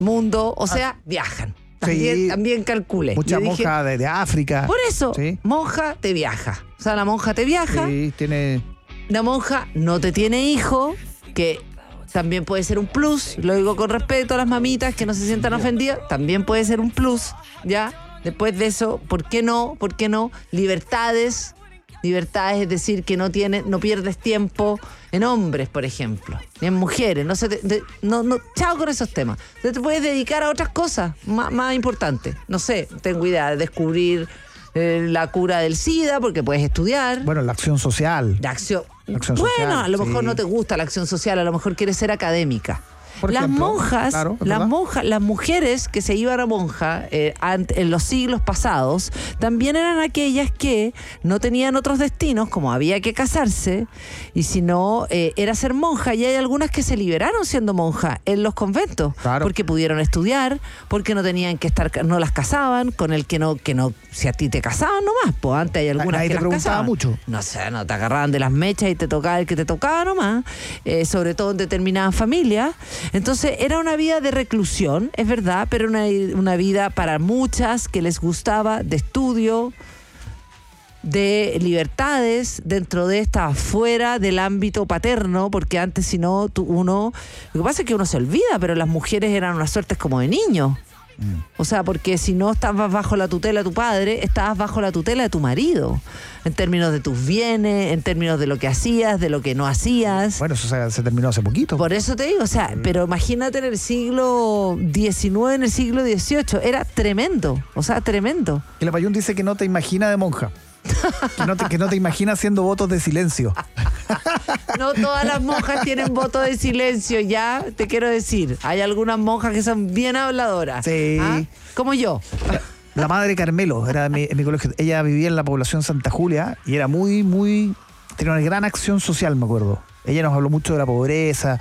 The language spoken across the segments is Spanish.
mundo, o sea, viajan. También calculé. Muchas monjas de África. Por eso, monja te viaja. O sea, la monja te viaja. Sí, tiene... La monja no te tiene hijo, que también puede ser un plus. Lo digo con respeto a las mamitas que no se sientan ofendidas. También puede ser un plus, ¿ya? Después de eso, ¿por qué no? ¿Por qué no? Libertades, es decir, que no pierdes tiempo en hombres, por ejemplo, ni en mujeres. Chao con esos temas. Te puedes dedicar a otras cosas más importantes. No sé, tengo idea de descubrir la cura del SIDA, porque puedes estudiar. Bueno, la acción social. La acción social, a lo mejor no te gusta la acción social, a lo mejor quieres ser académica. Las monjas, las mujeres que se iban a monja en los siglos pasados, también eran aquellas que no tenían otros destinos, como había que casarse, y si no, era ser monja. Y hay algunas que se liberaron siendo monja en los conventos, porque pudieron estudiar, porque no tenían que estar, no las casaban, con el que no, si a ti te casaban nomás, pues antes hay algunas que las casaban. Mucho. No sé, no te agarraban de las mechas y te tocaba el que te tocaba nomás, sobre todo en determinadas familias. Entonces era una vida de reclusión, es verdad, pero una vida para muchas que les gustaba, de estudio, de libertades, dentro de esta, fuera del ámbito paterno, porque antes si no, lo que pasa es que uno se olvida, pero las mujeres eran unas suertes como de niños. O sea, porque si no estabas bajo la tutela de tu padre, estabas bajo la tutela de tu marido, en términos de tus bienes, en términos de lo que hacías, de lo que no hacías. Bueno, eso se terminó hace poquito. Por eso te digo, o sea, pero imagínate en el siglo XIX, en el siglo XVIII, era tremendo, o sea, tremendo. Y la Payún dice que no te imagina de monja. Que no te imaginas haciendo votos de silencio. No todas las monjas tienen votos de silencio, ya te quiero decir. Hay algunas monjas que son bien habladoras. Sí. ¿Ah? Como yo. La madre Carmelo era en mi colegio. Ella vivía en la población Santa Julia y era tenía una gran acción social, me acuerdo. Ella nos habló mucho de la pobreza,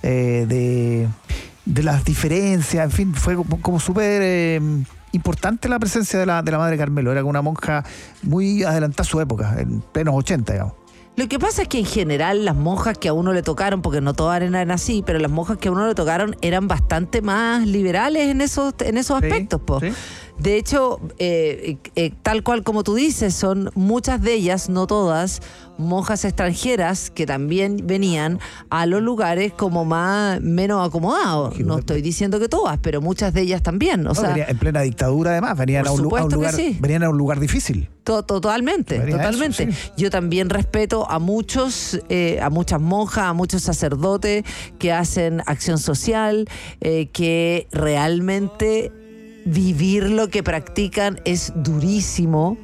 de las diferencias, en fin, fue como súper... importante la presencia de la madre Carmelo. Era una monja muy adelantada a su época, en plenos 80, digamos. Lo que pasa es que en general las monjas que a uno le tocaron, porque no todas eran así, pero las monjas que a uno le tocaron eran bastante más liberales en esos aspectos, po. Sí. De hecho, tal cual como tú dices, son muchas de ellas, no todas, monjas extranjeras que también venían a los lugares como menos acomodados. No estoy diciendo que todas, pero muchas de ellas también. O sea, en plena dictadura, además, venían a un lugar difícil. Totalmente. Eso, sí. Yo también respeto a muchas monjas, a muchos sacerdotes que hacen acción social, que realmente vivir lo que practican es durísimo.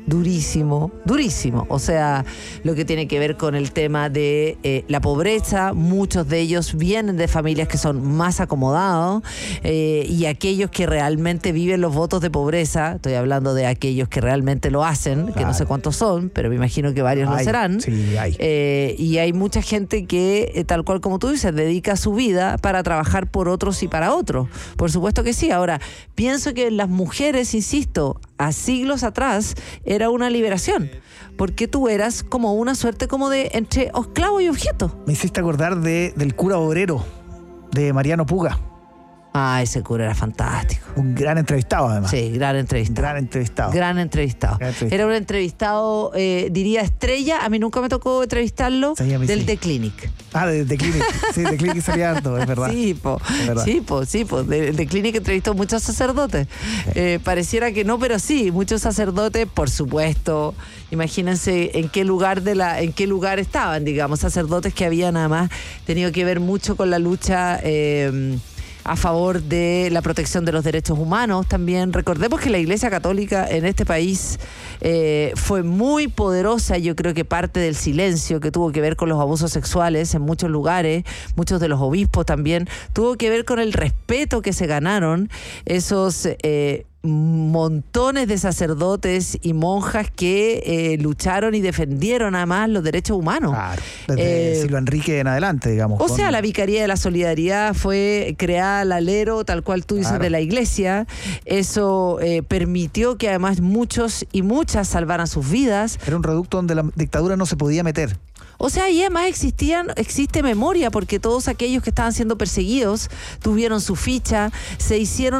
O sea, lo que tiene que ver con el tema de la pobreza. Muchos de ellos vienen de familias que son más acomodados, y aquellos que realmente viven los votos de pobreza, estoy hablando de aquellos que realmente lo hacen, que no sé cuántos son, pero me imagino que varios lo serán. Sí, hay. Y hay mucha gente que, tal cual como tú dices, dedica su vida para trabajar por otros y para otros. Por supuesto que sí. Ahora, pienso que las mujeres, insisto, a siglos atrás era una liberación, porque tú eras como una suerte como de entre esclavo y objeto. Me hiciste acordar del cura obrero de Mariano Puga. Ah, ese cura era fantástico. Un gran entrevistado, además. Sí, gran entrevistado. Era un entrevistado, diría estrella. A mí nunca me tocó entrevistarlo. Sí, del The Clinic. Ah, de The Clinic. Sí, The Clinic salía harto, es verdad. Sí, The Clinic entrevistó muchos sacerdotes. Pareciera que no, pero sí, muchos sacerdotes, por supuesto. Imagínense en qué lugar estaban, digamos, sacerdotes que habían además tenido que ver mucho con la lucha a favor de la protección de los derechos humanos también. Recordemos que la Iglesia Católica en este país fue muy poderosa. Yo creo que parte del silencio que tuvo que ver con los abusos sexuales en muchos lugares, muchos de los obispos también, tuvo que ver con el respeto que se ganaron esos montones de sacerdotes y monjas que lucharon y defendieron además los derechos humanos. Claro, desde Silva Enrique en adelante, digamos. O sea, la Vicaría de la Solidaridad fue creada al alero, tal cual tú dices, de la Iglesia. Eso permitió que además muchos y muchas salvaran sus vidas. Era un reducto donde la dictadura no se podía meter. O sea, y además existe memoria, porque todos aquellos que estaban siendo perseguidos tuvieron su ficha, se hicieron